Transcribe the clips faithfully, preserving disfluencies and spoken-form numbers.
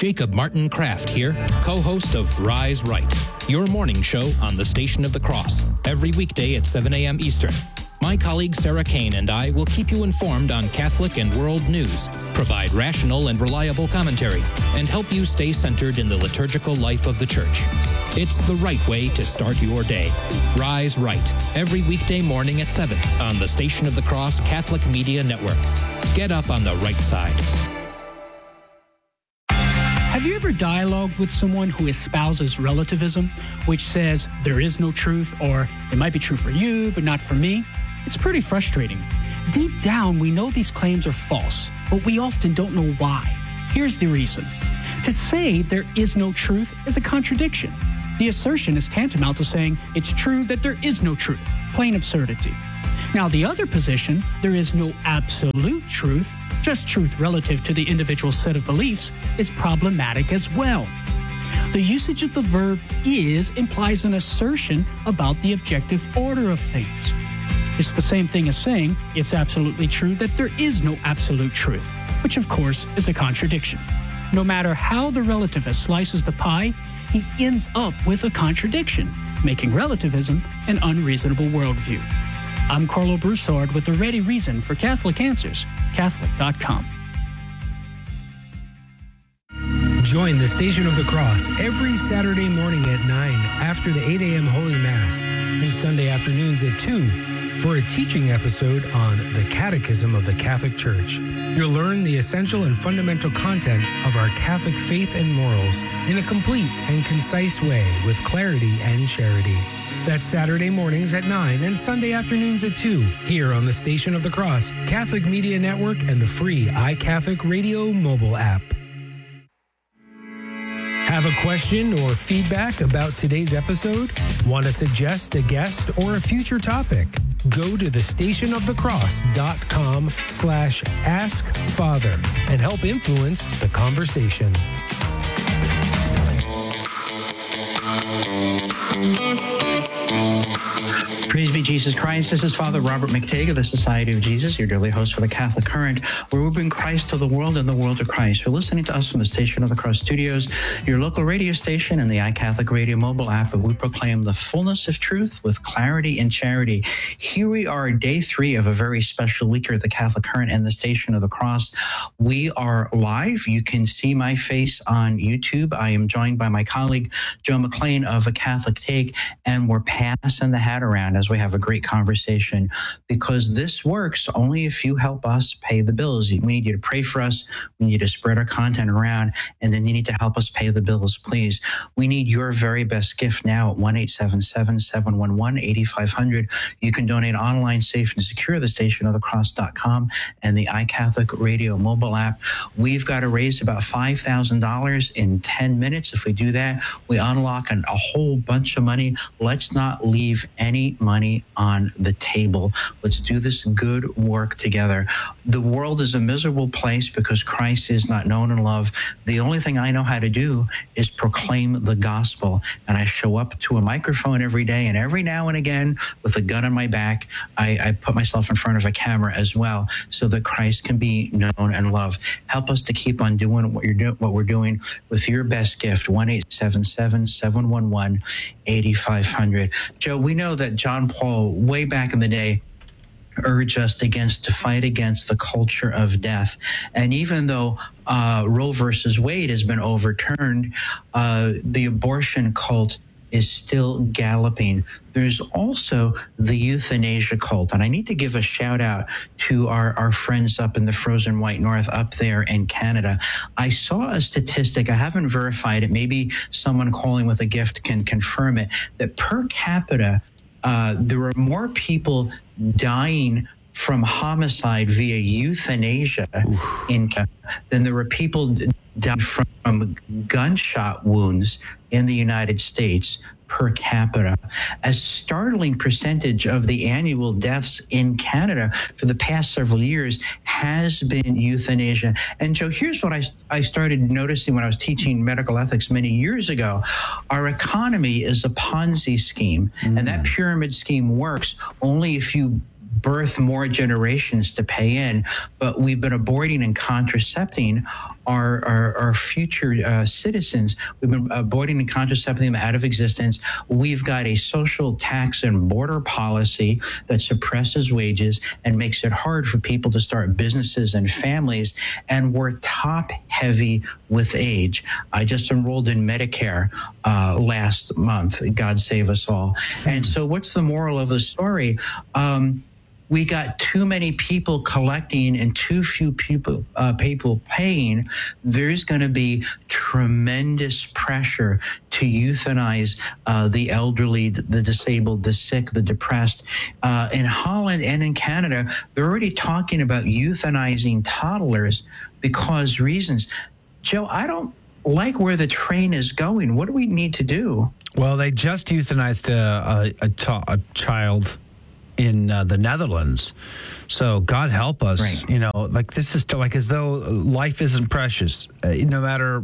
Jacob Martin Kraft here, co-host of Rise Right, your morning show on the Station of the Cross, every weekday at seven a.m. Eastern. My colleague Sarah Kane and I will keep you informed on Catholic and world news, provide rational and reliable commentary, and help you stay centered in the liturgical life of the Church. It's the right way to start your day. Rise Right, every weekday morning at seven on the Station of the Cross Catholic Media Network. Get up on the right side. Have you ever dialogued with someone who espouses relativism, which says there is no truth, or it might be true for you, but not for me? It's pretty frustrating. Deep down, we know these claims are false, but we often don't know why. Here's the reason. To say there is no truth is a contradiction. The assertion is tantamount to saying it's true that there is no truth. Plain absurdity. Now, the other position, there is no absolute truth, just truth relative to the individual set of beliefs, is problematic as well. The usage of the verb is implies an assertion about the objective order of things. It's the same thing as saying it's absolutely true that there is no absolute truth, which of course is a contradiction. No matter how the relativist slices the pie, he ends up with a contradiction, making relativism an unreasonable worldview. I'm Carlo Broussard with a ready reason for Catholic Answers, Catholic dot com. Join the Station of the Cross every Saturday morning at nine after the eight a.m. Holy Mass and Sunday afternoons at two for a teaching episode on the Catechism of the Catholic Church. You'll learn the essential and fundamental content of our Catholic faith and morals in a complete and concise way with clarity and charity. That's Saturday mornings at nine and Sunday afternoons at two, here on the Station of the Cross, Catholic Media Network, and the free iCatholic Radio mobile app. Have a question or feedback about today's episode? Want to suggest a guest or a future topic? Go to the station of the cross dot com slash ask father and help influence the conversation. Praise be Jesus Christ. This is Father Robert McTague of the Society of Jesus, your daily host for the Catholic Current, where we bring Christ to the world and the world to Christ. You're listening to us from the Station of the Cross studios, your local radio station, and the iCatholic Radio mobile app, and we proclaim the fullness of truth with clarity and charity. Here we are, day three of a very special week here at the Catholic Current and the Station of the Cross. We are live. You can see my face on YouTube. I am joined by my colleague, Joe McLean of A Catholic Take, and we're passing the hat around as we have a great conversation, because this works only if you help us pay the bills. We need you to pray for us. We need you to spread our content around, and then you need to help us pay the bills, please. We need your very best gift now at one eight seven seven, seven one one, eight five zero zero. You can donate online, safe, and secure at the station of the cross dot com and the iCatholic Radio mobile app. We've got to raise about five thousand dollars in ten minutes. If we do that, we unlock an, a whole bunch of money. Let's not leave any money on the table. Let's do this good work together. The world is a miserable place because Christ is not known and loved. The only thing I know how to do is proclaim the gospel. And I show up to a microphone every day, and every now and again, with a gun on my back, I, I put myself in front of a camera as well, so that Christ can be known and loved. Help us to keep on doing what you're doing, what we're doing with your best gift. one eight seven seven, seven one one, eight five zero zero. Joe, we know that John Paul, way back in the day, urged us against to fight against the culture of death. And even though uh, Roe versus Wade has been overturned, uh, the abortion cult is still galloping. There's also the euthanasia cult. And I need to give a shout out to our, our friends up in the frozen white north up there in Canada. I saw a statistic, I haven't verified it, maybe someone calling with a gift can confirm it, that per capita, uh, there were more people dying from homicide via euthanasia in than there were people dying from gunshot wounds in the United States per capita. A startling percentage of the annual deaths in Canada for the past several years has been euthanasia. And Joe, here's what I, I started noticing when I was teaching medical ethics many years ago. Our economy is a Ponzi scheme, mm. and that pyramid scheme works only if you birth more generations to pay in, but we've been aborting and contracepting our our, our future uh, citizens. We've been aborting and contracepting them out of existence. We've got a social tax and border policy that suppresses wages and makes it hard for people to start businesses and families, and we're top heavy with age. I just enrolled in Medicare uh, last month. God save us all. And so what's the moral of the story? Um, we got too many people collecting and too few people uh, people paying. There's going to be tremendous pressure to euthanize uh, the elderly, the disabled, the sick, the depressed. Uh, in Holland and in Canada, they're already talking about euthanizing toddlers because reasons. Joe, I don't like where the train is going. What do we need to do? Well, they just euthanized a, a, a, to- a child in uh, the Netherlands. So God help us, right. you know, like this is to, like as though life isn't precious, uh, no matter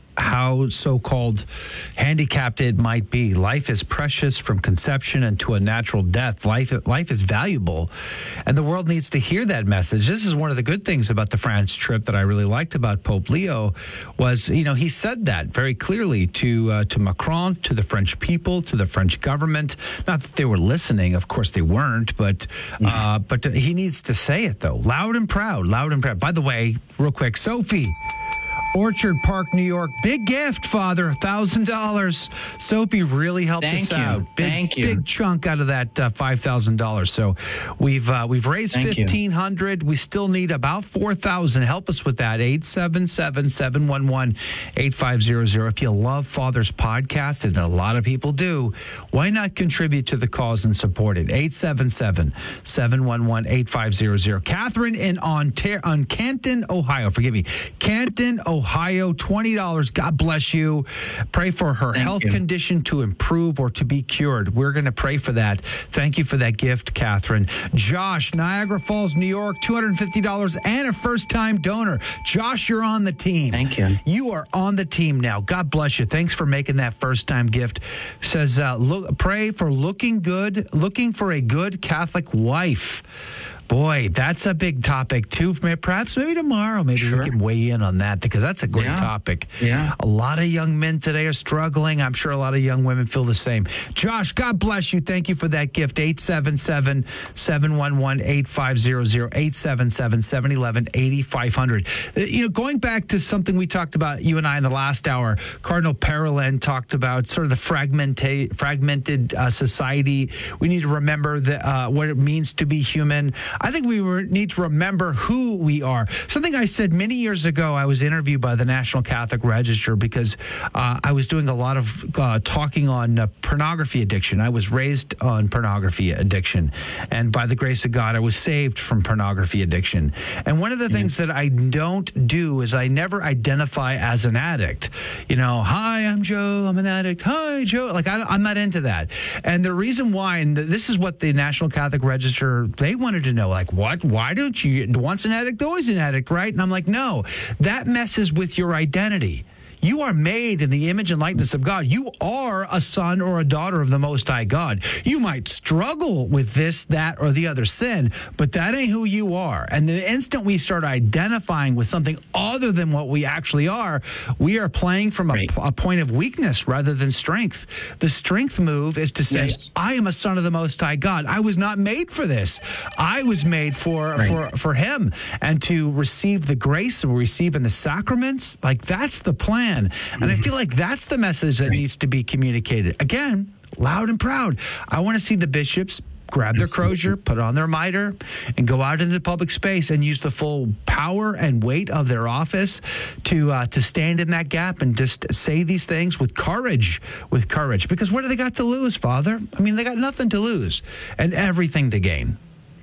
how so-called handicapped it might be. Life is precious from conception and to a natural death. Life life is valuable, and the world needs to hear that message. This is one of the good things about the France trip that I really liked about Pope Leo was, you know, he said that very clearly to uh, to Macron, to the French people, to the French government. Not that they were listening, of course they weren't, but mm-hmm. uh, but he needs to say it though, loud and proud, loud and proud. By the way, real quick, Sophie. Orchard Park, New York. Big gift, Father, one thousand dollars. Sophie really helped Thank us you. out. Big, Thank you. Big chunk out of that uh, five thousand dollars. So we've uh, we've raised fifteen hundred dollars. We still need about four thousand dollars. Help us with that. eight seven seven, seven one one, eight five zero zero. If you love Father's podcast, and a lot of people do, why not contribute to the cause and support it? eight seven seven, seven one one, eight five zero zero. Catherine in Ontario, on Canton, Ohio. Forgive me. Canton, Ohio, twenty dollars. God bless you. Pray for her Thank health you. condition to improve or to be cured. We're going to pray for that. Thank you for that gift, Catherine. Josh, Niagara Falls, New York, two hundred fifty dollars and a first-time donor. Josh, you're on the team. Thank you. You are on the team now. God bless you. Thanks for making that first-time gift. Says, uh, look, pray for looking good, looking for a good Catholic wife. Boy, that's a big topic, too. Perhaps maybe tomorrow, maybe Sure. we can weigh in on that, because that's a great Yeah. topic. Yeah. A lot of young men today are struggling. I'm sure a lot of young women feel the same. Josh, God bless you. Thank you for that gift. eight seven seven, seven one one, eight five zero zero, eight seven seven, seven one one, eight five zero zero. You know, going back to something we talked about, you and I, in the last hour, Cardinal Parolin talked about sort of the fragmenta- fragmented uh, society. We need to remember the, uh, what it means to be human. I think we were, need to remember who we are. Something I said many years ago, I was interviewed by the National Catholic Register because uh, I was doing a lot of uh, talking on uh, pornography addiction. I was raised on pornography addiction. And by the grace of God, I was saved from pornography addiction. And one of the things that I don't do is I never identify as an addict. You know, hi, I'm Joe, I'm an addict. Hi, Joe. Like, I, I'm not into that. And the reason why, and this is what the National Catholic Register, they wanted to know, like, what? Why don't you, once an addict, always an addict, right? And I'm like, no, that messes with your identity. You are made in the image and likeness of God. You are a son or a daughter of the Most High God. You might struggle with this, that, or the other sin, but that ain't who you are. And the instant we start identifying with something other than what we actually are, we are playing from a, Right. a point of weakness rather than strength. The strength move is to say, Yes. I am a son of the Most High God. I was not made for this. I was made for, Right. for, for Him. And to receive the grace we receive in the sacraments, like that's the plan. And I feel like that's the message that needs to be communicated. Again, loud and proud. I want to see the bishops grab their crozier, put on their mitre, and go out into the public space and use the full power and weight of their office to uh, to stand in that gap and just say these things with courage, with courage. Because what do they got to lose, Father? I mean, they got nothing to lose and everything to gain.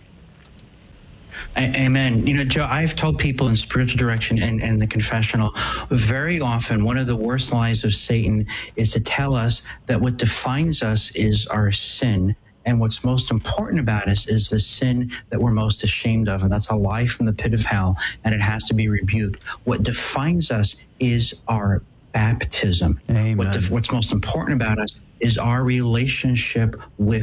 Amen. You know, Joe, I've told people in spiritual direction and, and the confessional, very often one of the worst lies of Satan is to tell us that what defines us is our sin. And what's most important about us is the sin that we're most ashamed of. And that's a lie from the pit of hell, and it has to be rebuked. What defines us is our baptism. Amen. What def- what's most important about us is our relationship with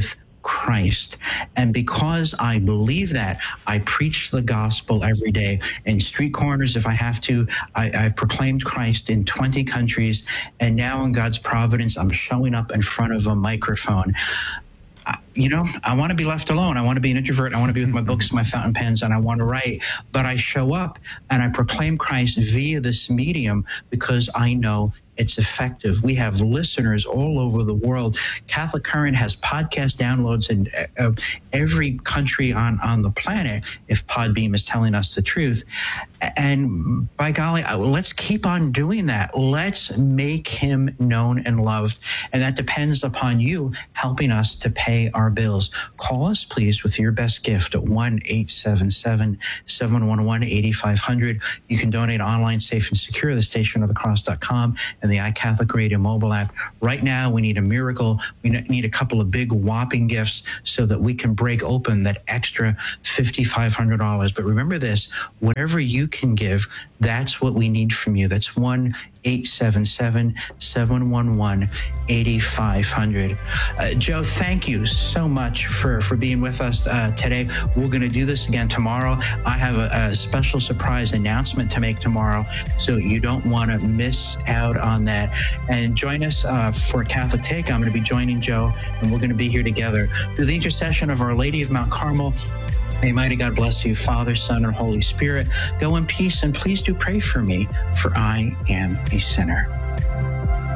Christ. And because I believe that, I preach the gospel every day. In street corners, if I have to, I, I've proclaimed Christ in twenty countries. And now in God's providence, I'm showing up in front of a microphone. You know, I want to be left alone. I want to be an introvert. I want to be with my books, my fountain pens, and I want to write. But I show up and I proclaim Christ via this medium because I know it's effective. We have listeners all over the world. Catholic Current has podcast downloads in uh, every country on, on the planet, if Podbeam is telling us the truth. And by golly, let's keep on doing that. Let's make him known and loved. And that depends upon you helping us to pay our bills. Call us, please, with your best gift at one eight seven seven, seven one one, eight five zero zero. You can donate online, safe and secure at the station of the cross dot com and the iCatholic Radio mobile app. Right now, we need a miracle. We need a couple of big whopping gifts so that we can break open that extra five thousand five hundred dollars. But remember this, whatever you can give, that's what we need from you. That's one eight seven seven, seven one one, eight five zero zero. Uh, Joe, thank you so much for, for being with us uh, today. We're going to do this again tomorrow. I have a, a special surprise announcement to make tomorrow, so you don't want to miss out on that. And join us uh, for Catholic Take. I'm going to be joining Joe, and we're going to be here together. Through the intercession of Our Lady of Mount Carmel, may mighty God bless you, Father, Son, and Holy Spirit. Go in peace, and please do pray for me, for I am a sinner.